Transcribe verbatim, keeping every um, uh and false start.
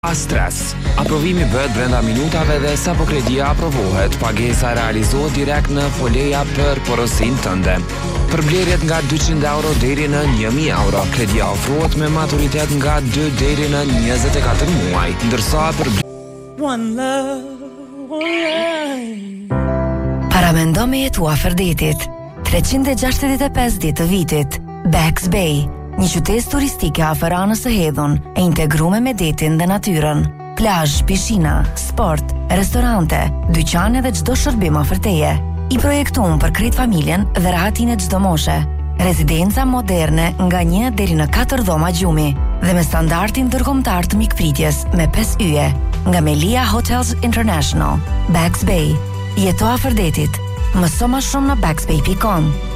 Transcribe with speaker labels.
Speaker 1: Pa stres. Aprovimi bëhet brenda minutave dhe sapo kredia aprovohet, pagesa realizohet direkt në foleja për porosin tënde. Për blerjet nga dyqind euro deri në një mijë euro, kredia ofrohet me maturitet nga dy deri në njëzet e katër muaj, ndërsa për
Speaker 2: One love, one life.
Speaker 3: Paramendo me jetua Ferdetit, treqind e gjashtëdhjetë e pesë ditë të vitit. Bax Bay, një qytet turistike afër anës së Hedhun, e integruar me detin dhe natyrën. Plazh, pishina, sport, restorante, dyqane dhe çdo shërbim afër teje. I projektuar për krejt familjen dhe rahatin e çdo moshe. Rezidenca moderne nga një deri në katër dhoma gjumi dhe me standardin ndërkombëtar të mikpritjes me pesë yje nga Melia Hotels International. Bax Bay, jeto afër detit. Mëso më shumë në baxbay dot com.